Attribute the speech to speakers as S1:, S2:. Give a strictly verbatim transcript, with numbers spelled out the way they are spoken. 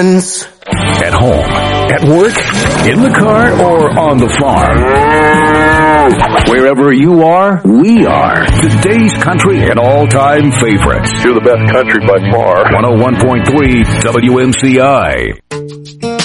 S1: At home, at work, in the car, or on the farm. Wherever you are, we are. Today's country and all-time favorites.
S2: You're the best country by far.
S1: one oh one point three W M C I.